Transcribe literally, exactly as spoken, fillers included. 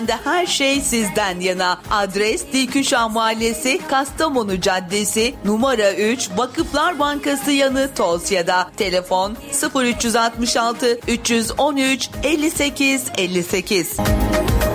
Her şey sizden yana. Adres Dilkuşah Mahallesi, Kastamonu Caddesi, numara üç, Vakıflar Bankası yanı, Tosya'da. Telefon sıfır üç altı altı üç yüz on üç elli sekiz elli sekiz.